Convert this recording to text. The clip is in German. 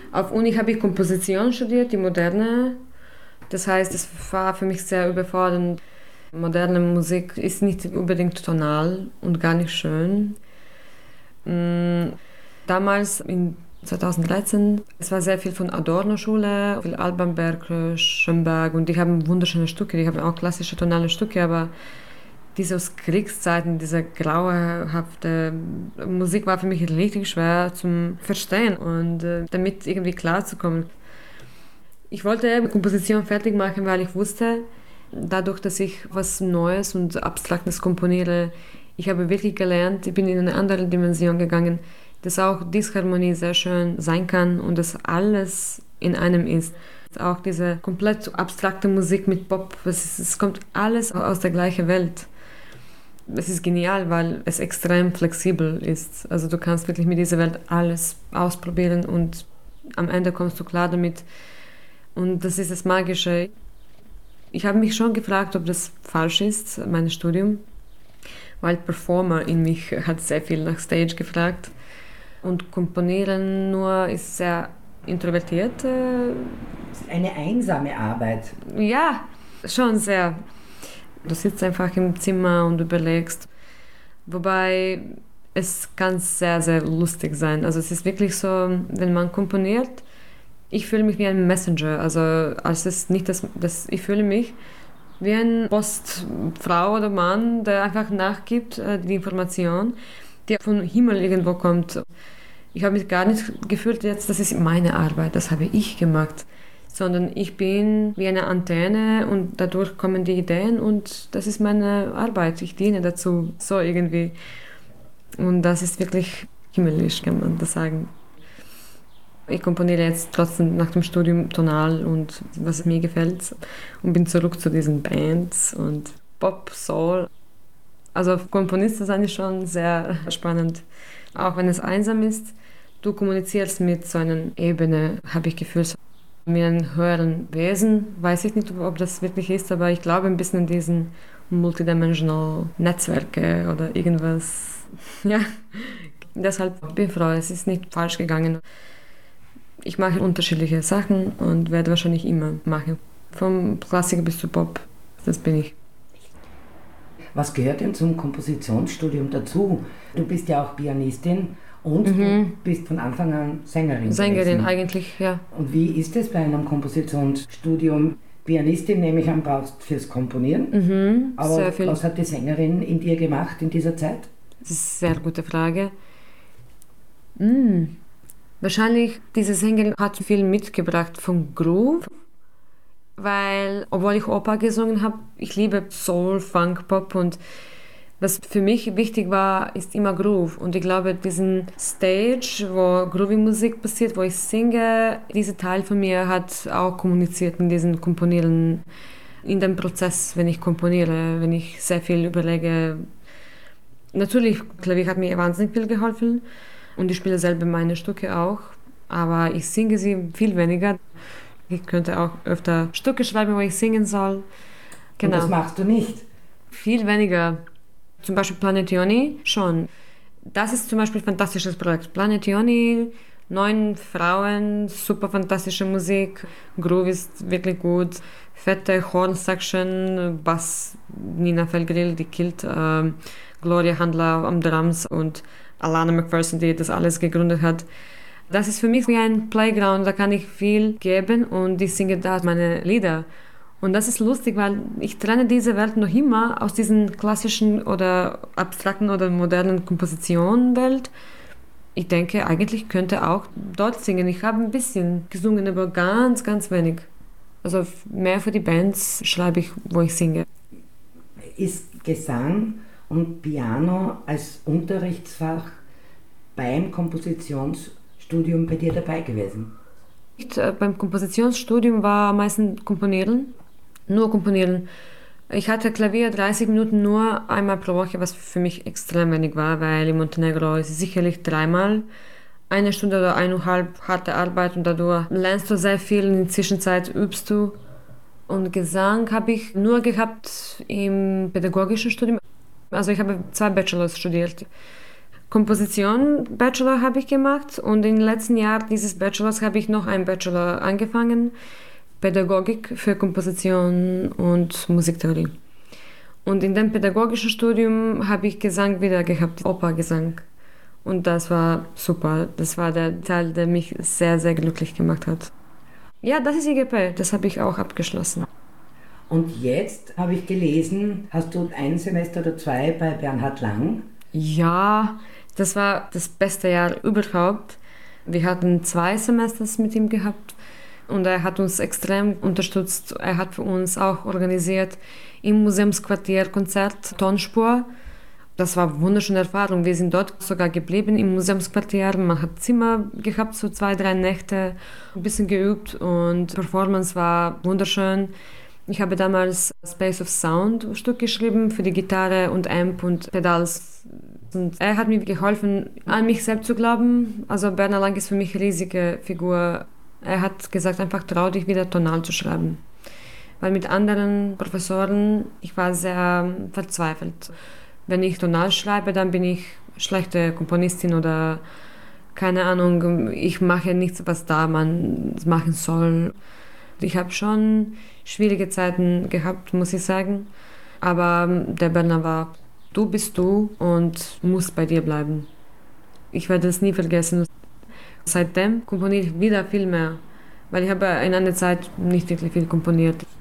Auf Uni habe ich Komposition studiert, die moderne. Das heißt, es war für mich sehr überfordernd. Moderne Musik ist nicht unbedingt tonal und gar nicht schön. Damals in 2013, es war sehr viel von Adorno-Schule, viel Alban Berg, Schönberg und die haben wunderschöne Stücke, die haben auch klassische tonale Stücke, aber diese aus Kriegszeiten, diese grauenhafte Musik war für mich richtig schwer zum Verstehen und damit irgendwie klarzukommen. Ich wollte Komposition fertig machen, weil ich wusste, dadurch, dass ich was Neues und Abstraktes komponiere, ich habe wirklich gelernt, ich bin in eine andere Dimension gegangen, dass auch Disharmonie sehr schön sein kann und dass alles in einem ist. Auch diese komplett abstrakte Musik mit Pop, es kommt alles aus der gleichen Welt. Es ist genial, weil es extrem flexibel ist. Also du kannst wirklich mit dieser Welt alles ausprobieren und am Ende kommst du klar damit. Und das ist das Magische. Ich habe mich schon gefragt, ob das falsch ist, mein Studium, weil Performer in mich hat sehr viel nach Stage gefragt. Und Komponieren nur ist sehr introvertiert. Eine einsame Arbeit. Ja, schon sehr. Du sitzt einfach im Zimmer und überlegst. Wobei es kann sehr, sehr lustig sein. Also es ist wirklich so, wenn man komponiert, ich fühle mich wie ein Messenger. Also als es nicht ich fühle mich wie eine Postfrau oder Mann, der einfach nachgibt die Information, die vom Himmel irgendwo kommt. Ich habe mich gar nicht gefühlt, jetzt, das ist meine Arbeit, das habe ich gemacht, sondern ich bin wie eine Antenne und dadurch kommen die Ideen und das ist meine Arbeit, ich diene dazu, so irgendwie. Und das ist wirklich himmlisch, kann man das sagen. Ich komponiere jetzt trotzdem nach dem Studium tonal und was mir gefällt und bin zurück zu diesen Bands und Pop, Soul. Also Komponist ist eigentlich schon sehr spannend. Auch wenn es einsam ist, du kommunizierst mit so einer Ebene, habe ich Gefühl, mit einem höheren Wesen. Weiß ich nicht, ob das wirklich ist, aber ich glaube ein bisschen an diesen multidimensional Netzwerke oder irgendwas. Ja, deshalb bin ich froh, es ist nicht falsch gegangen. Ich mache unterschiedliche Sachen und werde wahrscheinlich immer machen. Vom Klassiker bis zu Pop, das bin ich. Was gehört denn zum Kompositionsstudium dazu? Du bist ja auch Pianistin und du bist von Anfang an Sängerin. Sängerin eigentlich, ja. Und wie ist es bei einem Kompositionsstudium? Pianistin nehme ich an, brauchst fürs Komponieren. Aber sehr viel. Was hat die Sängerin in dir gemacht in dieser Zeit? Das ist eine sehr gute Frage. Wahrscheinlich, diese Sängerin hat viel mitgebracht vom Groove, weil, obwohl ich Oper gesungen habe, ich liebe Soul, Funk, Pop und was für mich wichtig war, ist immer Groove. Und ich glaube, diesen Stage, wo Groovy-Musik passiert, wo ich singe, dieser Teil von mir hat auch kommuniziert mit diesem Komponieren in dem Prozess, wenn ich komponiere, wenn ich sehr viel überlege. Natürlich, Klavier hat mir wahnsinnig viel geholfen. Und ich spiele selber meine Stücke auch, aber ich singe sie viel weniger. Ich könnte auch öfter Stücke schreiben, wo ich singen soll. Genau. Und das machst du nicht? Viel weniger. Zum Beispiel Planet Yoni schon. Das ist zum Beispiel ein fantastisches Projekt. Planet Yoni, 9 Frauen, super fantastische Musik, Groove ist wirklich gut, fette Horn-Section, Bass, Nina Felgrill, die killt, Gloria Handler am Drums und Alana McPherson, die das alles gegründet hat. Das ist für mich wie ein Playground, da kann ich viel geben und ich singe da meine Lieder. Und das ist lustig, weil ich trenne diese Welt noch immer aus diesen klassischen oder abstrakten oder modernen Kompositionenwelt. Ich denke, eigentlich könnte auch dort singen. Ich habe ein bisschen gesungen, aber ganz, ganz wenig. Also mehr für die Bands schreibe ich, wo ich singe. Ist Gesang und Piano als Unterrichtsfach beim Kompositionsstudium bei dir dabei gewesen? Beim Kompositionsstudium war meistens Komponieren, nur Komponieren. Ich hatte Klavier 30 Minuten nur einmal pro Woche, was für mich extrem wenig war, weil in Montenegro ist es sicherlich 3-mal 1 Stunde oder 1,5 harte Arbeit und dadurch lernst du sehr viel, in der Zwischenzeit übst du. Und Gesang habe ich nur gehabt im pädagogischen Studium. Also ich habe 2 Bachelors studiert. Komposition Bachelor habe ich gemacht und im letzten Jahr dieses Bachelors habe ich noch einen Bachelor angefangen, Pädagogik für Komposition und Musiktheorie. Und in dem pädagogischen Studium habe ich Gesang wieder gehabt, Operngesang. Und das war super. Das war der Teil, der mich sehr, sehr glücklich gemacht hat. Ja, das ist IGP, das habe ich auch abgeschlossen. Und jetzt habe ich gelesen, hast du ein Semester oder zwei bei Bernhard Lang? Ja, das war das beste Jahr überhaupt. Wir hatten 2 Semester mit ihm gehabt und er hat uns extrem unterstützt. Er hat für uns auch organisiert im Museumsquartier Konzert Tonspur. Das war eine wunderschöne Erfahrung. Wir sind dort sogar geblieben im Museumsquartier. Man hat Zimmer gehabt, so 2, 3 Nächte, ein bisschen geübt und die Performance war wunderschön. Ich habe damals Space of Sound Stück geschrieben für die Gitarre und Amp und Pedals. Und er hat mir geholfen, an mich selbst zu glauben. Also Bernhard Lang ist für mich eine riesige Figur. Er hat gesagt, einfach trau dich wieder tonal zu schreiben. Weil mit anderen Professoren, ich war sehr verzweifelt. Wenn ich tonal schreibe, dann bin ich schlechte Komponistin oder keine Ahnung, ich mache nichts, was da man machen soll. Ich habe schon schwierige Zeiten gehabt, muss ich sagen. Aber der Bernhard war, du bist du und musst bei dir bleiben. Ich werde es nie vergessen. Seitdem komponiere ich wieder viel mehr, weil ich habe in einer Zeit nicht wirklich viel komponiert.